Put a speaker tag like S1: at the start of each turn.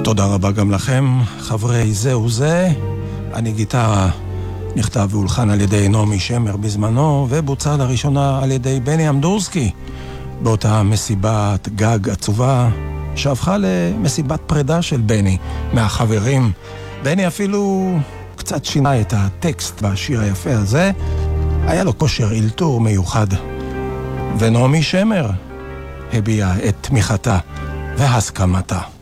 S1: תודה רבה גם לכם, חברי זהו זה. אני גיטרה, נכתב והולחן על ידי נעמי שמר בזמנו, ובוצע לראשונה על ידי בני אמדורסקי, באותה מסיבת גג עצובה, שהפכה למסיבת פרידה של בני מהחברים. בני אפילו קצת שינה את הטקסט בשיר היפה הזה, היה לו כושר אילתור מיוחד. ונעמי שמר הביעה את תמיכתה והסכמתה.